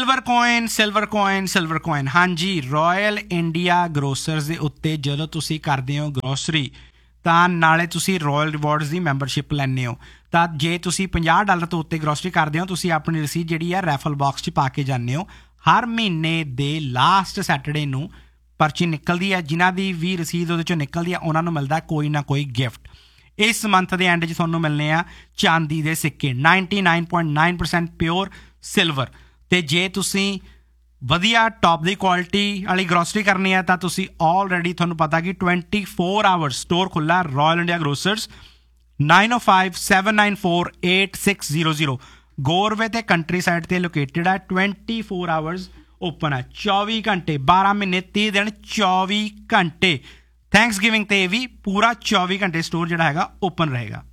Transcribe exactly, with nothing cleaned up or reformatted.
Silver coin silver coin silver coin ਹਾਂਜੀ royal India ਗਰੋਸਰਸ ਦੇ ਉੱਤੇ ਜਦੋਂ ਤੁਸੀਂ ਕਰਦੇ ਹੋ ਗਰੋਸਰੀ ਤਾਂ ਨਾਲੇ ਤੁਸੀਂ ਰਾਇਲ ਰਿਵਾਰਡਸ ਦੀ ਮੈਂਬਰਸ਼ਿਪ ਲੈਂਦੇ ਹੋ ਤਾਂ ਜੇ ਤੁਸੀਂ ਪੰਜਾਹ ਡਾਲਰ ਤੋਂ ਉੱਤੇ ਗਰੋਸਰੀ ਕਰਦੇ ਹੋ ਤੁਸੀਂ ਆਪਣੀ ਰਸੀਦ ਜਿਹੜੀ ਹੈ ਰੈਫਲ ਬਾਕਸ 'ਚ ਪਾ ਕੇ ਜਾਂਦੇ ਹੋ। ਹਰ ਮਹੀਨੇ ਦੇ ਲਾਸਟ ਸੈਟਰਡੇ ਨੂੰ ਪਰਚੀ ਨਿਕਲਦੀ ਹੈ, ਜਿਨ੍ਹਾਂ ਦੀ ਵੀ ਰਸੀਦ ਉਹਦੇ 'ਚੋਂ ਨਿਕਲਦੀ ਹੈ ਉਹਨਾਂ ਨੂੰ ਮਿਲਦਾ ਕੋਈ ਨਾ ਕੋਈ ਗਿਫਟ। ਇਸ ਮੰਥ ਦੇ ਐਂਡ 'ਚ ਤੁਹਾਨੂੰ ਮਿਲਣੇ ਆ ਚਾਂਦੀ ਦੇ ਸਿੱਕੇ ninety nine point nine percent pure silver. ਅਤੇ ਜੇ ਤੁਸੀਂ ਵਧੀਆ ਟੌਪ ਦੀ ਕੁਆਲਿਟੀ ਵਾਲੀ ਗਰੋਸਰੀ ਕਰਨੀ ਹੈ ਤਾਂ ਤੁਸੀਂ ਆਲਰੇਡੀ ਤੁਹਾਨੂੰ ਪਤਾ ਕਿ ਟਵੈਂਟੀ ਫੋਰ ਆਵਰਸ ਸਟੋਰ ਖੁੱਲ੍ਹਾ ਰਾਇਲ ਇੰਡੀਆ ਗਰੋਸਰਸ ਨਾਈਨ ਓ five seven nine four eight six zero zero ਗੋਰਵੇ ਅਤੇ ਕੰਟਰੀ ਸਾਈਡ 'ਤੇ ਲੋਕੇਟਡ ਹੈ। ਟਵੈਂਟੀ ਫੋਰ ਆਵਰਸ ਓਪਨ ਹੈ, ਚੌਵੀ ਘੰਟੇ ਬਾਰਾਂ ਮਹੀਨੇ ਤੀਹ ਦਿਨ ਚੌਵੀ ਘੰਟੇ। ਥੈਂਕਸ ਗਿਵਿੰਗ 'ਤੇ ਵੀ ਪੂਰਾ ਚੌਵੀ ਘੰਟੇ ਸਟੋਰ ਜਿਹੜਾ ਹੈਗਾ ਓਪਨ ਰਹੇਗਾ।